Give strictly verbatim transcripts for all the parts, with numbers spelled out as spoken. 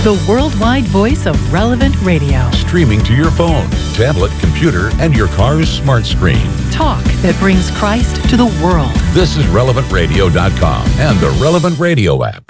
the worldwide voice of Relevant Radio. Streaming to your phone, tablet, computer, and your car's smart screen. Talk that brings Christ to the world. This is relevant radio dot com and the Relevant Radio app.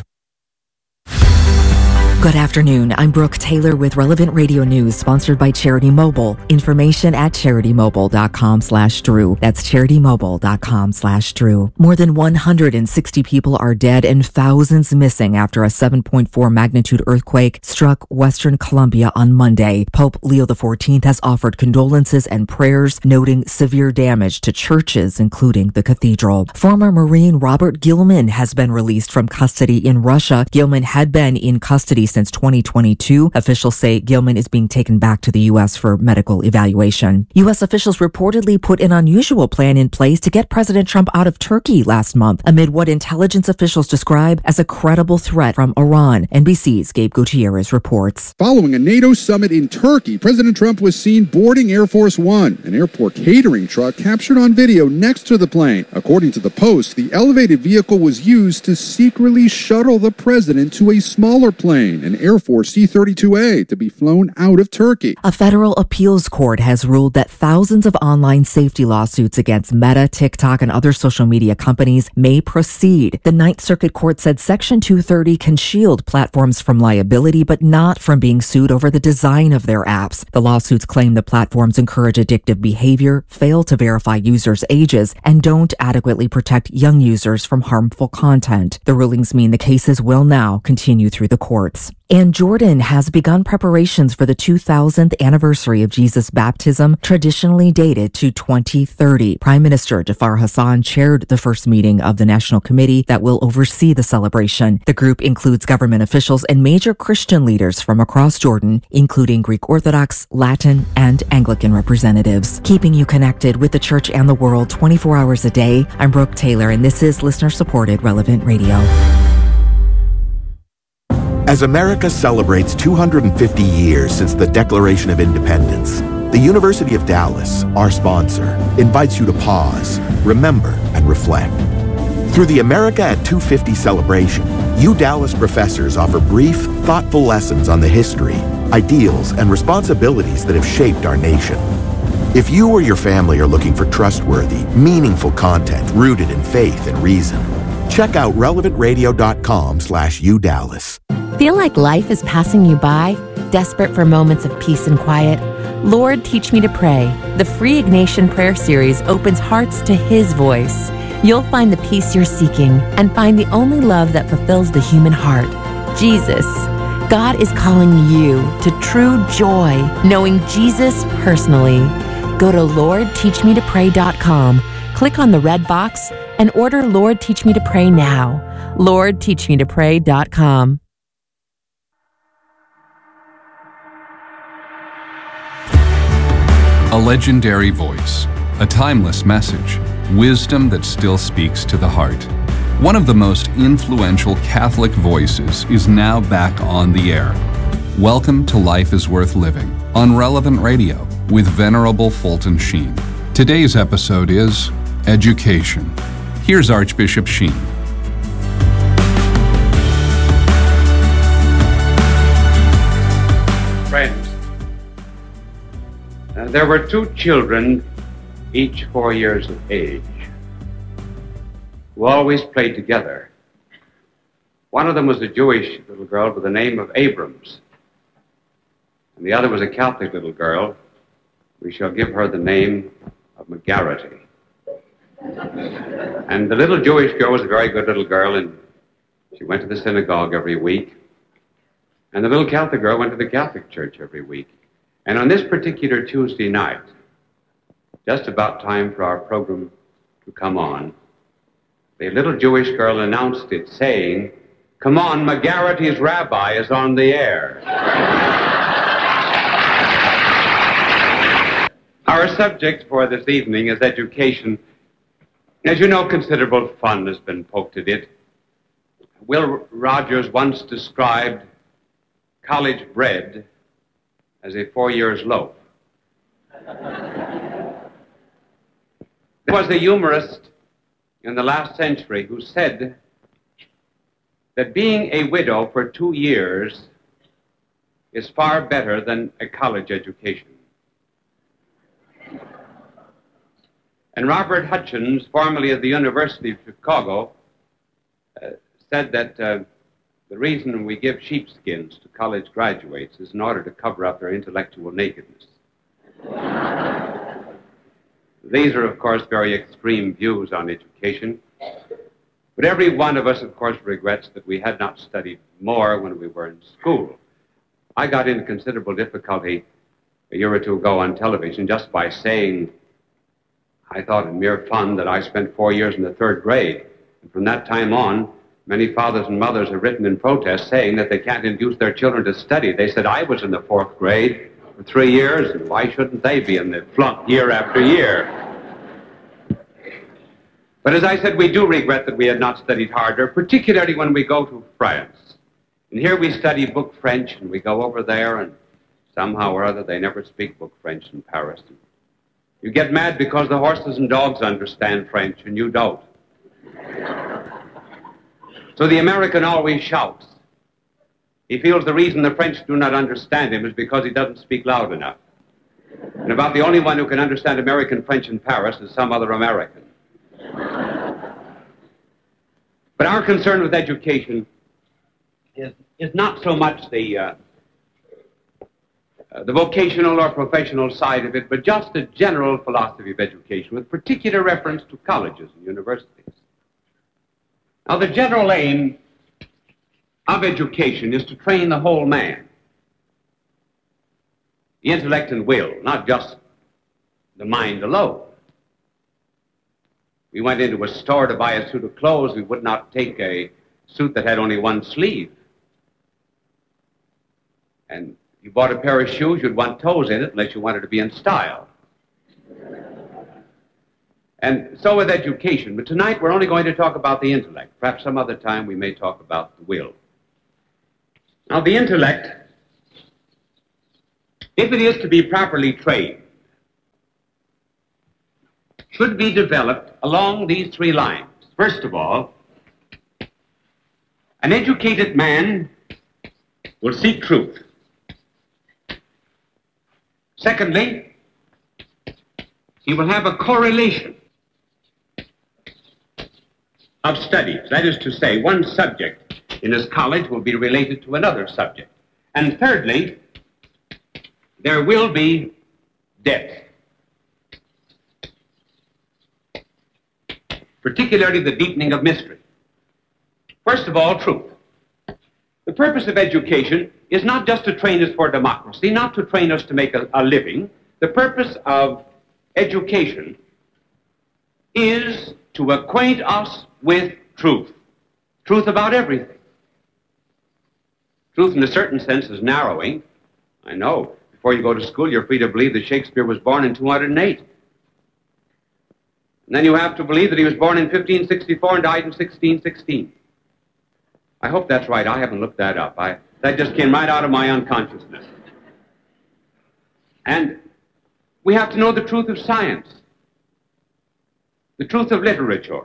Good afternoon. I'm Brooke Taylor with Relevant Radio News, sponsored by Charity Mobile. Information at charity mobile dot com slash Drew. That's charity mobile dot com slash Drew. More than one hundred sixty people are dead and thousands missing after a seven point four magnitude earthquake struck Western Colombia on Monday. Pope Leo the fourteenth has offered condolences and prayers, noting severe damage to churches, including the cathedral. Former Marine Robert Gilman has been released from custody in Russia. Gilman had been in custody since twenty twenty-two. Officials say Gilman is being taken back to the U S for medical evaluation. U S officials reportedly put an unusual plan in place to get President Trump out of Turkey last month, amid what intelligence officials describe as a credible threat from Iran. N B C's Gabe Gutierrez reports. Following a NATO summit in Turkey, President Trump was seen boarding Air Force One, an airport catering truck captured on video next to the plane. According to the Post, the elevated vehicle was used to secretly shuttle the president to a smaller plane, an Air Force C thirty-two A, to be flown out of Turkey. A federal appeals court has ruled that thousands of online safety lawsuits against Meta, TikTok, and other social media companies may proceed. The Ninth Circuit Court said Section two thirty can shield platforms from liability, but not from being sued over the design of their apps. The lawsuits claim the platforms encourage addictive behavior, fail to verify users' ages, and don't adequately protect young users from harmful content. The rulings mean the cases will now continue through the courts. And Jordan has begun preparations for the two thousandth anniversary of Jesus' baptism, traditionally dated to twenty thirty. Prime Minister Jafar Hassan chaired the first meeting of the National Committee that will oversee the celebration. The group includes government officials and major Christian leaders from across Jordan, including Greek Orthodox, Latin, and Anglican representatives. Keeping you connected with the church and the world twenty-four hours a day, I'm Brooke Taylor, and this is listener-supported Relevant Radio. As America celebrates two hundred fifty years since the Declaration of Independence, the University of Dallas, our sponsor, invites you to pause, remember, and reflect. Through the America at two fifty celebration, U Dallas professors offer brief, thoughtful lessons on the history, ideals, and responsibilities that have shaped our nation. If you or your family are looking for trustworthy, meaningful content rooted in faith and reason, check out relevant radio dot com slash U Dallas. Feel like life is passing you by? Desperate for moments of peace and quiet? Lord, Teach Me to Pray. The free Ignatian prayer series opens hearts to His voice. You'll find the peace you're seeking and find the only love that fulfills the human heart, Jesus. God is calling you to true joy, knowing Jesus personally. Go to lord teach me to pray dot com, click on the red box, and order Lord Teach Me to Pray now. lord teach me to pray dot com. A legendary voice, a timeless message, wisdom that still speaks to the heart. One of the most influential Catholic voices is now back on the air. Welcome to Life is Worth Living on Relevant Radio with Venerable Fulton Sheen. Today's episode is Education. Here's Archbishop Sheen. Friends, uh, there were two children, each four years of age, who always played together. One of them was a Jewish little girl by the name of Abrams, and the other was a Catholic little girl. We shall give her the name of McGarrity. And the little Jewish girl was a very good little girl, and she went to the synagogue every week. And the little Catholic girl went to the Catholic church every week. And on this particular Tuesday night, just about time for our program to come on, the little Jewish girl announced it, saying, "Come on, McGarrity's rabbi is on the air." Our subject for this evening is education. As you know, considerable fun has been poked at it. Will Rogers once described college bread as a four years loaf. There was a humorist in the last century who said that being a widow for two years is far better than a college education. And Robert Hutchins, formerly of the University of Chicago, uh, said that uh, the reason we give sheepskins to college graduates is in order to cover up their intellectual nakedness. These are, of course, very extreme views on education. But every one of us, of course, regrets that we had not studied more when we were in school. I got into considerable difficulty a year or two ago on television just by saying, I thought in mere fun, that I spent four years in the third grade. And from that time on, many fathers and mothers have written in protest saying that they can't induce their children to study. They said, I was in the fourth grade for three years, and why shouldn't they be in the flunk year after year? But as I said, we do regret that we had not studied harder, particularly when we go to France. And here we study book French, and we go over there, and somehow or other they never speak book French in Paris. You get mad because the horses and dogs understand French, and you don't. So the American always shouts. He feels the reason the French do not understand him is because he doesn't speak loud enough. And about the only one who can understand American French in Paris is some other American. But our concern with education is, is not so much the, uh, uh, the vocational or professional side of it, but just a general philosophy of education with particular reference to colleges and universities. Now, the general aim of education is to train the whole man, the intellect and will, not just the mind alone. We went into a store to buy a suit of clothes. We would not take a suit that had only one sleeve. And you bought a pair of shoes, you'd want toes in it unless you wanted to be in style. And so with education. But tonight we're only going to talk about the intellect. Perhaps some other time we may talk about the will. Now, the intellect, if it is to be properly trained, should be developed along these three lines. First of all, an educated man will seek truth. Secondly, he will have a correlation of studies. That is to say, one subject in his college will be related to another subject. And thirdly, there will be depth. Particularly the deepening of mystery. First of all, truth. The purpose of education is not just to train us for democracy, not to train us to make a, a living. The purpose of education is to acquaint us with truth. Truth about everything. Truth in a certain sense is narrowing. I know. Before you go to school, you're free to believe that Shakespeare was born in two hundred eight. And then you have to believe that he was born in fifteen sixty-four and died in sixteen sixteen. I hope that's right. I haven't looked that up. I, that just came right out of my unconsciousness. And we have to know the truth of science, the truth of literature,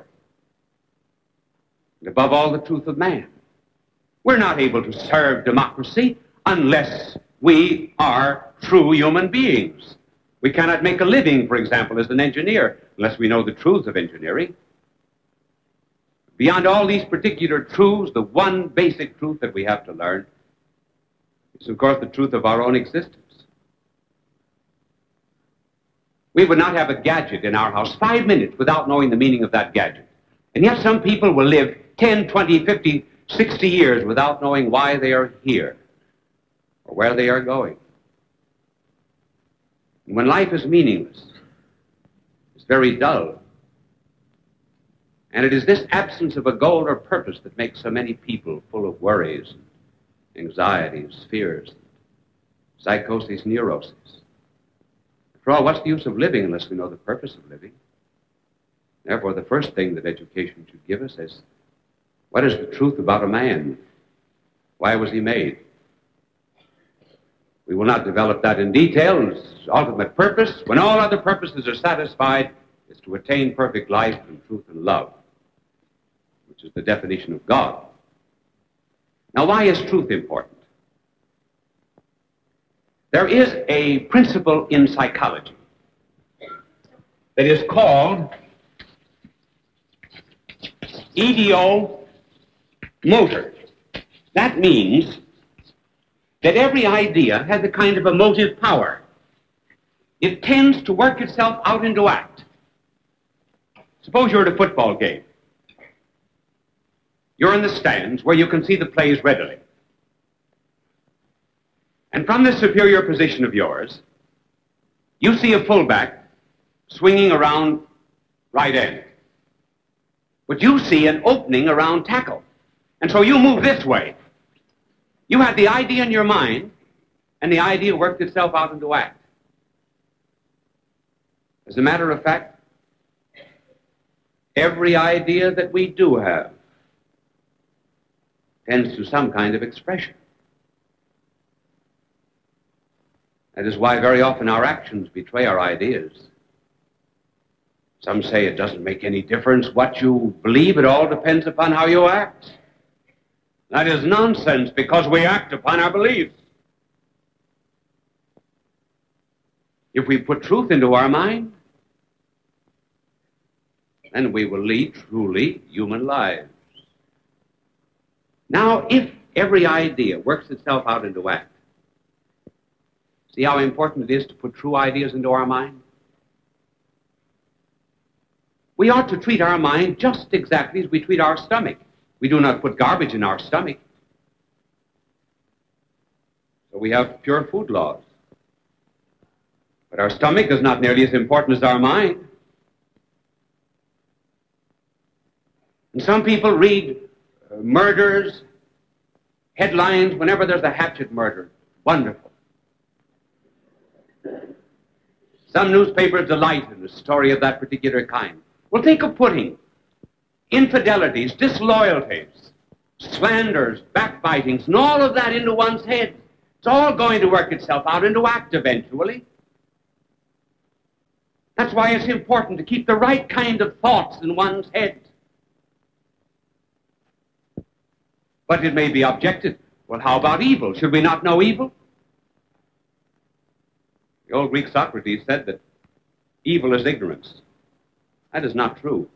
and above all, the truth of man. We're not able to serve democracy unless we are true human beings. We cannot make a living, for example, as an engineer, unless we know the truths of engineering. Beyond all these particular truths, the one basic truth that we have to learn is, of course, the truth of our own existence. We would not have a gadget in our house five minutes without knowing the meaning of that gadget. And yet some people will live ten, twenty, fifty, sixty years without knowing why they are here or where they are going. And when life is meaningless, it's very dull. And it is this absence of a goal or purpose that makes so many people full of worries, anxieties, fears, psychoses, neuroses. After all, what's the use of living unless we know the purpose of living? Therefore, the first thing that education should give us is, what is the truth about a man? Why was he made? We will not develop that in detail. And its ultimate purpose, when all other purposes are satisfied, is to attain perfect life and truth and love, which is the definition of God. Now, why is truth important? There is a principle in psychology that is called idiomotor. That means that every idea has a kind of emotive power. It tends to work itself out into act. Suppose you're at a football game. You're in the stands where you can see the plays readily. And from this superior position of yours, you see a fullback swinging around right end. But you see an opening around tackle. And so you move this way. You had the idea in your mind, and the idea worked itself out into act. As a matter of fact, every idea that we do have tends to some kind of expression. That is why very often our actions betray our ideas. Some say it doesn't make any difference what you believe, it all depends upon how you act. That is nonsense, because we act upon our beliefs. If we put truth into our mind, then we will lead truly human lives. Now, if every idea works itself out into act, see how important it is to put true ideas into our mind? We ought to treat our mind just exactly as we treat our stomach. We do not put garbage in our stomach. So we have pure food laws. But our stomach is not nearly as important as our mind. And some people read uh, murders, headlines, whenever there's a hatchet murder. Wonderful. Some newspapers delight in a story of that particular kind. Well, think of putting infidelities, disloyalties, slanders, backbitings, and all of that into one's head. It's all going to work itself out into act eventually. That's why it's important to keep the right kind of thoughts in one's head. But it may be objected, well, how about evil? Should we not know evil? The old Greek Socrates said that evil is ignorance. That is not true.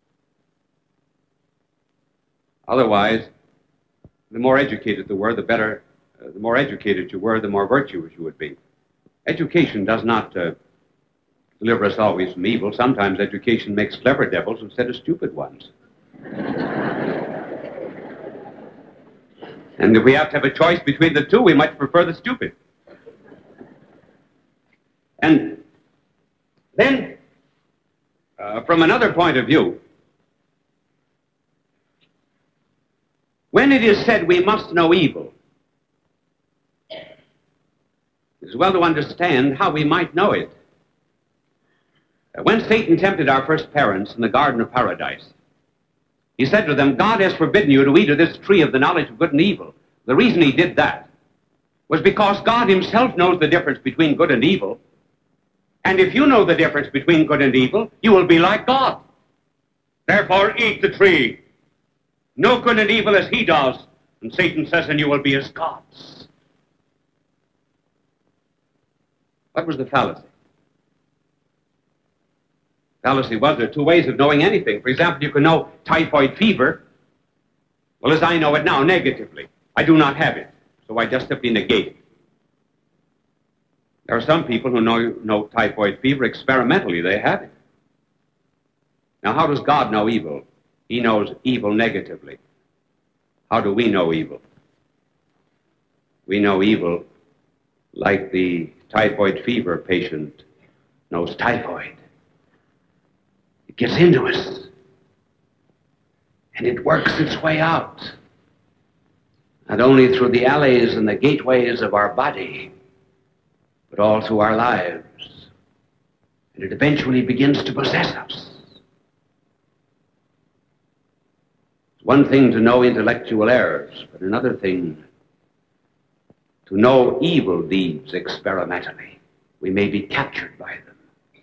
Otherwise, the more educated you were, the better, uh, the more educated you were, the more virtuous you would be. Education does not uh, deliver us always from evil. Sometimes education makes clever devils instead of stupid ones. And if we have to have a choice between the two, we might prefer the stupid. And then, uh, from another point of view, when it is said we must know evil, it is well to understand how we might know it. Uh, when Satan tempted our first parents in the Garden of Paradise, he said to them, God has forbidden you to eat of this tree of the knowledge of good and evil. The reason he did that was because God himself knows the difference between good and evil. And if you know the difference between good and evil, you will be like God. Therefore, eat the tree. Know good and evil as he does. And Satan says, and you will be as gods. What was the fallacy? Fallacy was there are two ways of knowing anything. For example, you can know typhoid fever. Well, as I know it now, negatively. I do not have it, so I just simply negate it. There are some people who know, know typhoid fever experimentally. They have it. Now, how does God know evil? He knows evil negatively. How do we know evil? We know evil like the typhoid fever patient knows typhoid. It gets into us, and it works its way out, not only through the alleys and the gateways of our body, but all through our lives, and it eventually begins to possess us. It's one thing to know intellectual errors, but another thing to know evil deeds experimentally. We may be captured by them.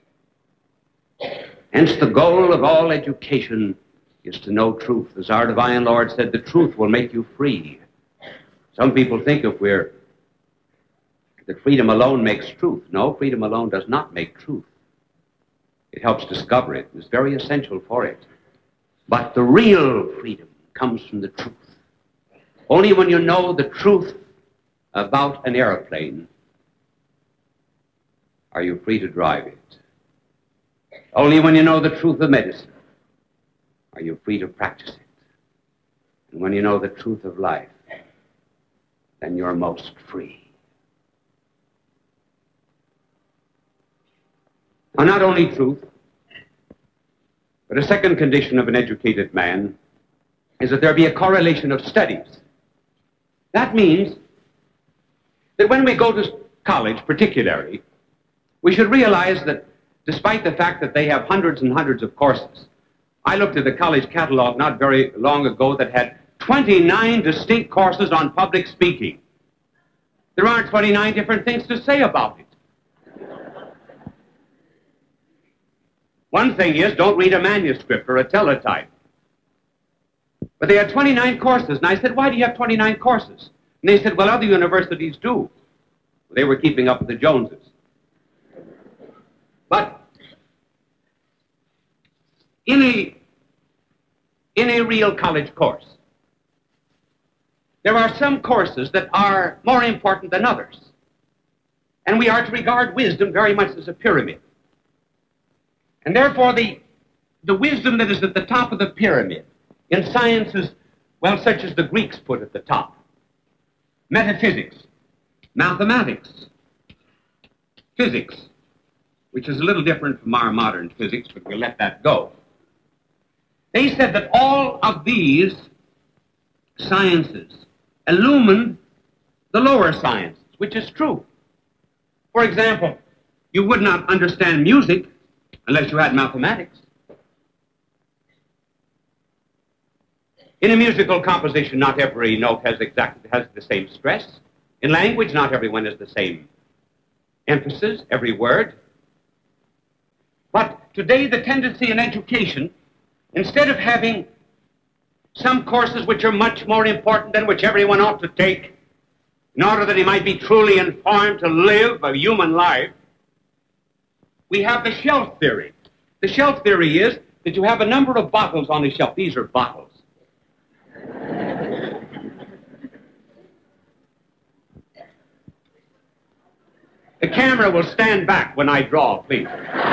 Hence, the goal of all education is to know truth. As our divine Lord said, the truth will make you free. Some people think if we're that freedom alone makes truth. No, freedom alone does not make truth. It helps discover it. It's very essential for it. But the real freedom comes from the truth. Only when you know the truth about an airplane are you free to drive it. Only when you know the truth of medicine are you free to practice it. And when you know the truth of life, then you're most free. Now, not only truth, but a second condition of an educated man is that there be a correlation of studies. That means that when we go to college, particularly, we should realize that despite the fact that they have hundreds and hundreds of courses, I looked at the college catalog not very long ago that had twenty-nine distinct courses on public speaking. There aren't twenty-nine different things to say about it. One thing is, don't read a manuscript or a teletype. But they had twenty-nine courses, and I said, why do you have twenty-nine courses? And they said, well, other universities do. They were keeping up with the Joneses. But in a, in a real college course, there are some courses that are more important than others. And we are to regard wisdom very much as a pyramid. And therefore, the, the wisdom that is at the top of the pyramid in sciences, well, such as the Greeks put at the top, metaphysics, mathematics, physics, which is a little different from our modern physics, but we'll let that go. They said that all of these sciences illumined the lower sciences, which is true. For example, you would not understand music unless you had mathematics. In a musical composition, not every note has exactly has the same stress. In language, not everyone has the same emphasis, every word. But today, the tendency in education, instead of having some courses which are much more important than which everyone ought to take, in order that he might be truly informed to live a human life, we have the shelf theory. The shelf theory is that you have a number of bottles on the shelf. These are bottles. The camera will stand back when I draw, please.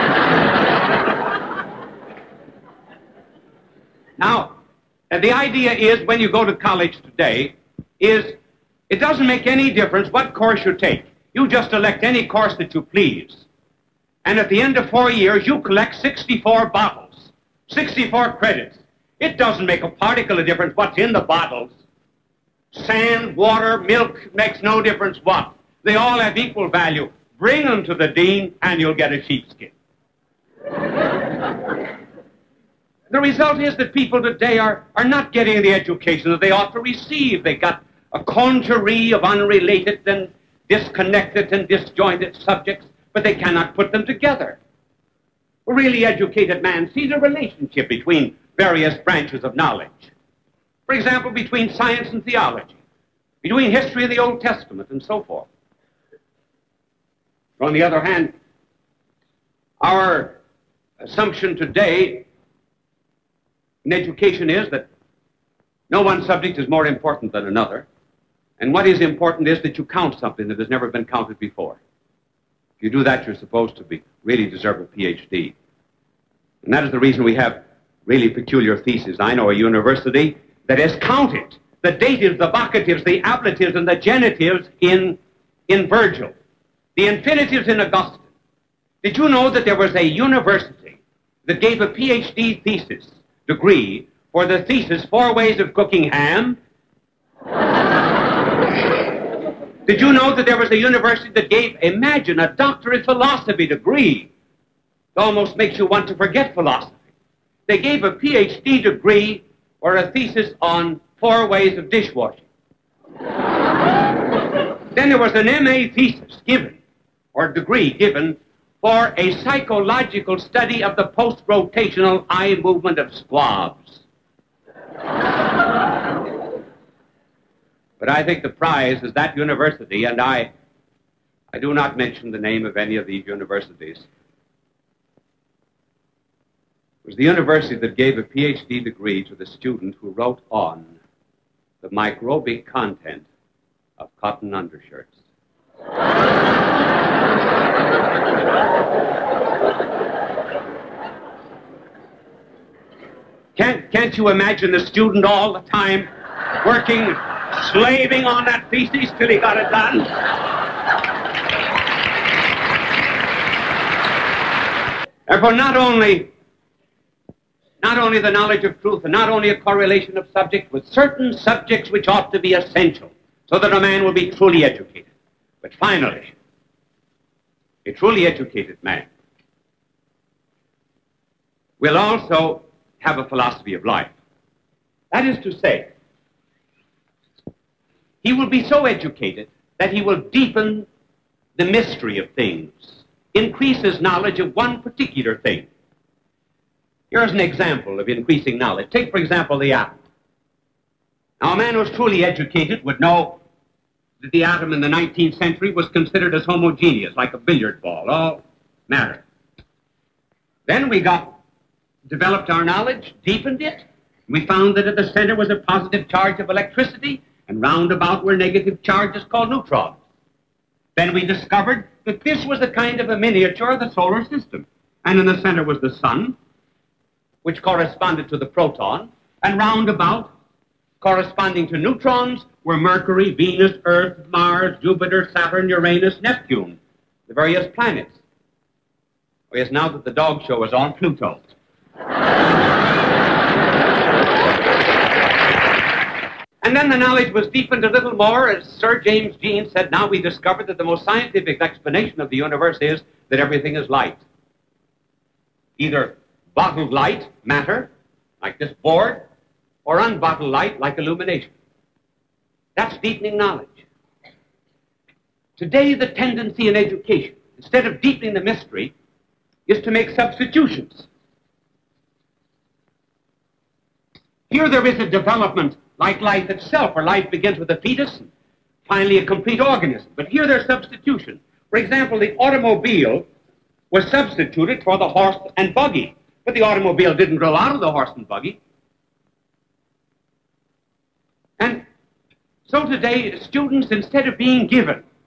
Now, the idea is, when you go to college today, is it doesn't make any difference what course you take. You just elect any course that you please. And at the end of four years, you collect sixty-four bottles, sixty-four credits. It doesn't make a particle of difference what's in the bottles. Sand, water, milk, makes no difference what. They all have equal value. Bring them to the dean, and you'll get a sheepskin. The result is that people today are, are not getting the education that they ought to receive. They got a congerie of unrelated and disconnected and disjointed subjects, but they cannot put them together. A really educated man sees a relationship between various branches of knowledge. For example, between science and theology, between history of the Old Testament, and so forth. On the other hand, our assumption today in education is that no one subject is more important than another, and what is important is that you count something that has never been counted before. If you do that, you're supposed to be really deserve a P H D. And that is the reason we have really peculiar theses. I know a university that has counted the datives, the vocatives, the ablatives, and the genitives in, in Virgil, the infinitives in Augustine. Did you know that there was a university that gave a P H D thesis degree for the thesis, Four Ways of Cooking Ham? Did you know that there was a university that gave, imagine, a doctorate philosophy degree? It almost makes you want to forget philosophy. They gave a P H D degree for a thesis on four ways of dishwashing. Then there was an M A thesis given, or degree given, for a psychological study of the post-rotational eye movement of squabs. But I think the prize is that university, and I, I do not mention the name of any of these universities. It was the university that gave a P H D degree to the student who wrote on the microbic content of cotton undershirts. Can't, can't you imagine the student all the time working, slaving on that thesis till he got it done? Therefore, not only, not only the knowledge of truth, and not only a correlation of subjects with certain subjects which ought to be essential, so that a man will be truly educated. But finally, a truly educated man will also have a philosophy of life. That is to say, he will be so educated that he will deepen the mystery of things, increase his knowledge of one particular thing. Here's an example of increasing knowledge. Take, for example, the atom. Now, a man who's truly educated would know that the atom in the nineteenth century was considered as homogeneous, like a billiard ball, all matter. Then we got, developed our knowledge, deepened it. We found that at the center was a positive charge of electricity, and round about were negative charges called neutrons. Then we discovered that this was a kind of a miniature of the solar system. And in the center was the sun, which corresponded to the proton, and round about, corresponding to neutrons, were Mercury, Venus, Earth, Mars, Jupiter, Saturn, Uranus, Neptune, the various planets. Oh yes, now that the dog show is on, Pluto. And then the knowledge was deepened a little more, as Sir James Jeans said, now we discovered that the most scientific explanation of the universe is that everything is light. Either bottled light, matter, like this board, or unbottled light, like illumination. That's deepening knowledge. Today, the tendency in education, instead of deepening the mystery, is to make substitutions. Here there is a development like life itself, where life begins with a fetus and finally a complete organism. But here there's substitution. For example, the automobile was substituted for the horse and buggy. But the automobile didn't grow out of the horse and buggy. And so today, students, instead of being given